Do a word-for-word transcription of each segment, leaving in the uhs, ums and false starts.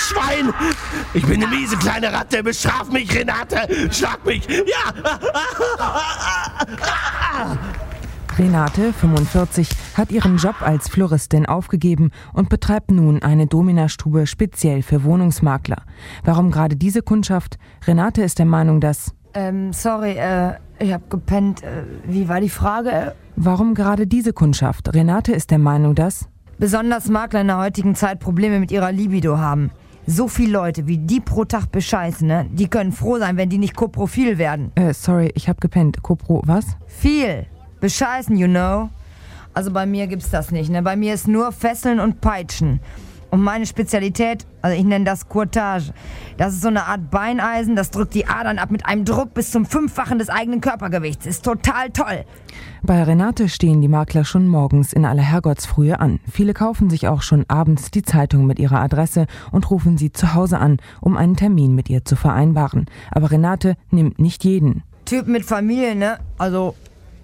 Schwein! Ich bin eine miese kleine Ratte. Bestraf mich, Renate! Schlag mich! Ja! Renate, fünfundvierzig, hat ihren Job als Floristin aufgegeben und betreibt nun eine Domina-Stube speziell für Wohnungsmakler. Warum gerade diese Kundschaft? Renate ist der Meinung, dass... Ähm, sorry, äh, ich hab gepennt. Äh, wie war die Frage? Warum gerade diese Kundschaft? Renate ist der Meinung, dass... Besonders Makler in der heutigen Zeit Probleme mit ihrer Libido haben. So viele Leute, wie die pro Tag bescheißen, ne? Die können froh sein, wenn die nicht Koprofil werden. Äh, sorry, ich hab gepennt. Kopro, was? Viel. Bescheißen, you know. Also bei mir gibt's das nicht, ne? Bei mir ist nur Fesseln und Peitschen. Und meine Spezialität, also ich nenne das Courtage. Das ist so eine Art Beineisen, das drückt die Adern ab mit einem Druck bis zum Fünffachen des eigenen Körpergewichts. Ist total toll. Bei Renate stehen die Makler schon morgens in aller Herrgottsfrühe an. Viele kaufen sich auch schon abends die Zeitung mit ihrer Adresse und rufen sie zu Hause an, um einen Termin mit ihr zu vereinbaren. Aber Renate nimmt nicht jeden. Typen mit Familie, ne? Also,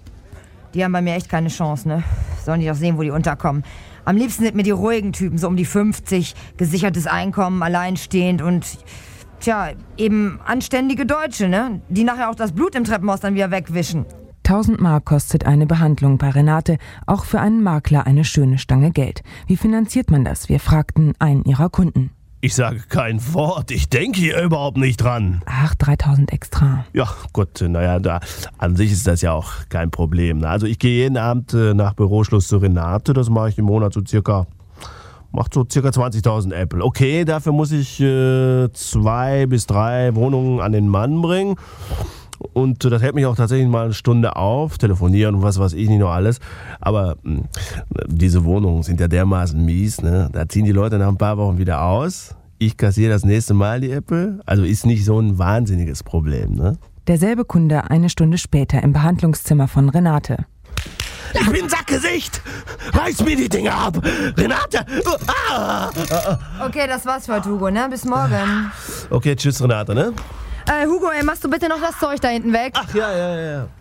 die haben bei mir echt keine Chance, ne? Sollen die doch sehen, wo die unterkommen. Am liebsten sind mir die ruhigen Typen, so um die fünfzig, gesichertes Einkommen, alleinstehend und, tja, eben anständige Deutsche, ne? Die nachher auch das Blut im Treppenhaus dann wieder wegwischen. tausend Mark kostet eine Behandlung bei Renate, auch für einen Makler eine schöne Stange Geld. Wie finanziert man das? Wir fragten einen ihrer Kunden. Ich sage kein Wort. Ich denke hier überhaupt nicht dran. Ach, dreitausend extra. Ja, gut, naja, da, an sich ist das ja auch kein Problem. Also ich gehe jeden Abend äh, nach Büroschluss zu Renate. Das mache ich im Monat so circa, macht so circa zwanzigtausend Apple. Okay, dafür muss ich äh, zwei bis drei Wohnungen an den Mann bringen. Und das hält mich auch tatsächlich mal eine Stunde auf, telefonieren und was weiß ich nicht noch alles. Aber mh, diese Wohnungen sind ja dermaßen mies, ne? Da ziehen die Leute nach ein paar Wochen wieder aus. Ich kassiere das nächste Mal die Apple. Also ist nicht so ein wahnsinniges Problem, ne? Derselbe Kunde eine Stunde später im Behandlungszimmer von Renate. Ich bin Sackgesicht! Reiß mir die Dinger ab! Renate! Ah! Okay, das war's für heute, Hugo, ne? Bis morgen. Okay, tschüss Renate, ne? Äh, Hugo, ey, machst du bitte noch das Zeug da hinten weg? Ach ja, ja, ja.